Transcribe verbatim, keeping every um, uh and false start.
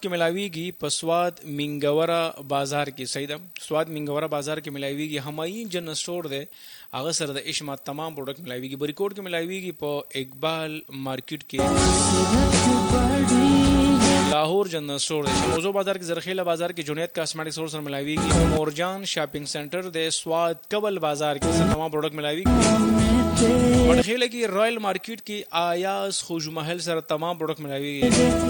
کې ملاويږي په سواد منګورا بازار کې. صحیح ده، سواد منګورا بازار کې ملاويږي. همایون جنرال سٹور ده، هغه سره د اشما تمام پروډکټ ملاويږي. بریکوټ کې ملاويږي په اقبال مارکیټ کې. لاهور جنرال سٹور ده، موضوع بازار کې، زرخیله بازار کې جنید کاسمیټک سٹور سره ملاويږي. مورجان شاپینګ سنټر ده، سواد کبل بازار کې سره تمام پروډکټ ملاويږي. وړخیله کې رائل مارکیټ کې آیاز خوج محل سره تمام پروډکټ ملاويږي.